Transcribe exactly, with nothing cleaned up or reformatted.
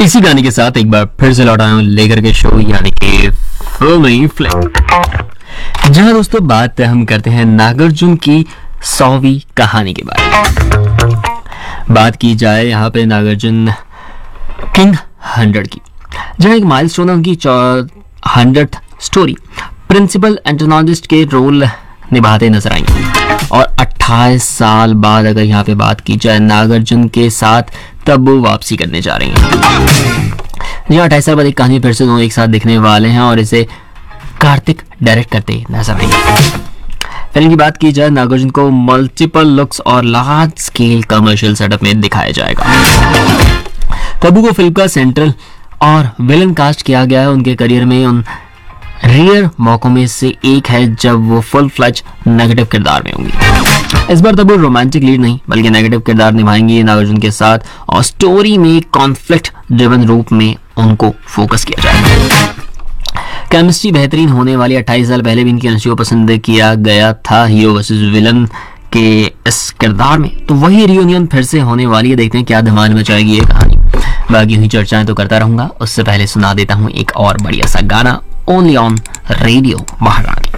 इसी गाने के साथ एक बार फिर से लौटा हूं लेकर के शो यानी कि फिल्मी फ्लिक, जहां दोस्तों बात हम करते हैं नागार्जुन की सौवीं कहानी के बारे में। बात की जाए यहाँ पे नागार्जुन किंग हंड्रेड की, जहां एक माइलस्टोन है उनकी हंड्रेड स्टोरी। प्रिंसिपल एंटोनॉलजिस्ट के रोल निभाते नजर आएंगे और अट्ठाईस साल बाद अगर यहाँ पे बात की जाए नागार्जुन के साथ, तब वो वापसी करने जा रहे हैं। जी अट्ठाईस साल बाद एक कहानी फिर से दोनों एक साथ दिखने वाले हैं और इसे कार्तिक डायरेक्ट करते नजर आएंगे। फिल्म की बात की जाए नागार्जुन को मल्टीपल लुक्स और लार्ज स्केल कमर्शियल सेटअप में दिखाया जाएगा। तब्बू को फिल्म का सेंट्रल और विलन कास्ट किया गया है। उनके करियर में उन रेयर मौकों में से एक है जब वो फुल फ्लैज नेगेटिव किरदार में होंगी। इस बार तब्बू रोमांटिक लीड नहीं बल्कि नेगेटिव किरदार निभाएंगी नागार्जुन के साथ और स्टोरी में कॉन्फ्लिक्ट ड्रिवन रूप में उनको फोकस किया जाएगा। केमिस्ट्री बेहतरीन होने वाली। अट्ठाईस साल पहले भी इनकी केमिस्ट्री को पसंद किया गया था हीरो वर्सेस विलन के इस किरदार में, तो वही रियूनियन फिर से होने वाली है। देखते हैं क्या धमाल मचाएगी ये कहानी। बाकी हुई चर्चाएं तो करता रहूंगा, उससे पहले सुना देता हूं एक और बढ़िया सा गाना ओनली ऑन रेडियो महारानी।